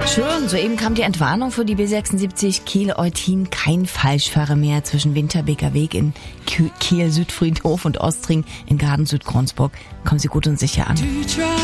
Schön, soeben kam die Entwarnung für die B76 Kiel-Eutin. Kein Falschfahrer mehr zwischen Winterbeker Weg in Kiel-Südfriedhof und Ostring in Garden-Südkronsburg. Kommen Sie gut und sicher an.